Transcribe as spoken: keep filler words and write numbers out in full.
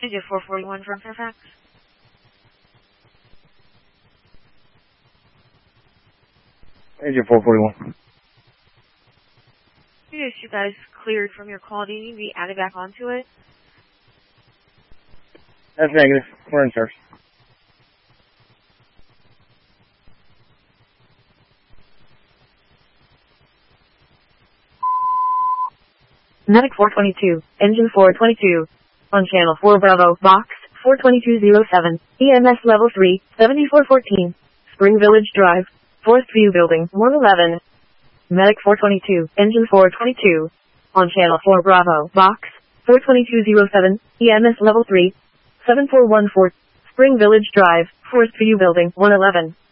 Engine four forty-one from Fairfax. Engine four forty-one. Yes, you guys cleared from your call. Do you need to be added back onto it? That's negative. We're in service. Medic four twenty-two, Engine four twenty-two. On Channel four Bravo, Box four two two zero seven, E M S Level three, seventy-four fourteen. Spring Village Drive, Forest View Building, one eleven. Medic four twenty-two, Engine four twenty-two. On Channel four Bravo, Box four two two zero seven, E M S Level three, seven four one four. Spring Village Drive, Forest View Building, one eleven.